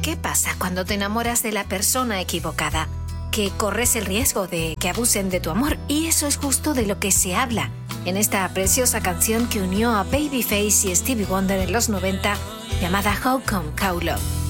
¿Qué pasa cuando te enamoras de la persona equivocada? Que corres el riesgo de que abusen de tu amor, y eso es justo de lo que se habla en esta preciosa canción que unió a Babyface y Stevie Wonder en los 90, llamada How Come Cowlove.